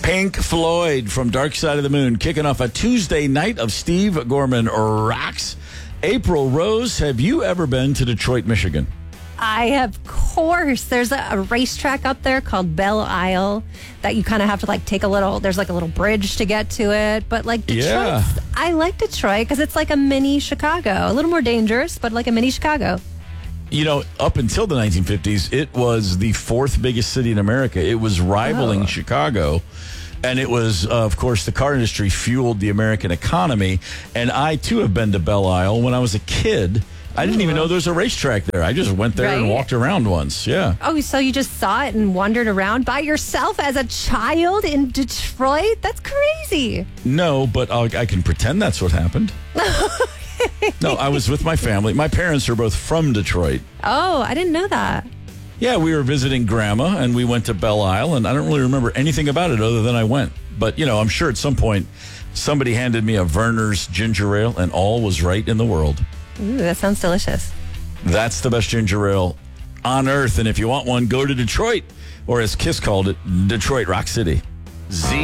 Pink Floyd from Dark Side of the Moon, kicking off a Tuesday night of Steve Gorman Rocks. April Rose, have you ever been to Detroit, Michigan? I, of course. There's a racetrack up there called Belle Isle that you kind of have to take a little, there's a little bridge to get to it. But Detroit, Yeah. I like Detroit because it's like a mini Chicago. A little more dangerous, but like a mini Chicago. You know, up until the 1950s, it was the fourth biggest city in America. It was rivaling Chicago. And it was, of course, the car industry fueled the American economy. And I, too, have been to Belle Isle. When I was a kid, I didn't even know there was a racetrack there. I just went there and walked around once. Yeah. Oh, so you just saw it and wandered around by yourself as a child in Detroit? That's crazy. No, but I can pretend that's what happened. No, I was with my family. My parents are both from Detroit. Oh, I didn't know that. Yeah, we were visiting Grandma, and we went to Belle Isle, and I don't really remember anything about it other than I went. But, I'm sure at some point somebody handed me a Verner's ginger ale, and all was right in the world. Ooh, that sounds delicious. That's the best ginger ale on earth, and if you want one, go to Detroit, or as Kiss called it, Detroit Rock City.